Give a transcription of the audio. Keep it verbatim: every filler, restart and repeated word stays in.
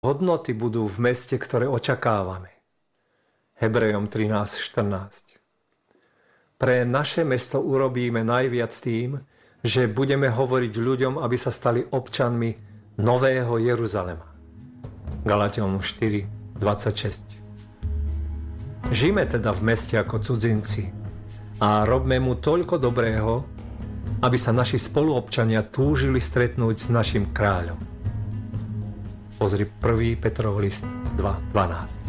hodnoty budú v meste, ktoré očakávame. Hebrejom trinásť štrnásť. Pre naše mesto urobíme najviac tým, že budeme hovoriť ľuďom, aby sa stali občanmi Nového Jeruzalema. Galaťom štyri dvadsaťšesť. Žijme teda v meste ako cudzinci a robme mu toľko dobrého, aby sa naši spoluobčania túžili stretnúť s našim kráľom. Pozri prvý Petrov list dva dvanásť.